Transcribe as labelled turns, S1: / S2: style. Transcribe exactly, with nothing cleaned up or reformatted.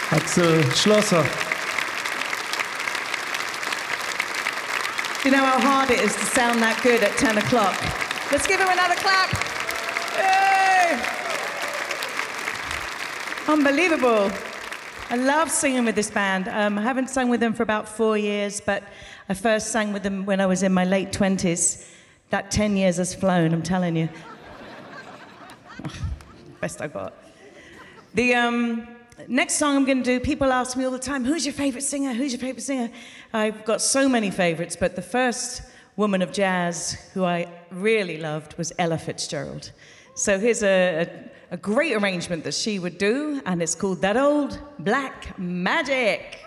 S1: Axel Schlosser.
S2: You know how hard it is to sound that good at ten o'clock. Let's give him another clap. Yay! Unbelievable. I love singing with this band. Um, I haven't sung with them for about four years, but I first sang with them when I was in my late twenties. That ten years has flown, I'm telling you. Best I got. The um, next song I'm going to do, people ask me all the time, who's your favorite singer? Who's your favorite singer? I've got so many favorites, but the first woman of jazz who I really loved was Ella Fitzgerald. So here's a, a, a great arrangement that she would do, and it's called That Old Black Magic.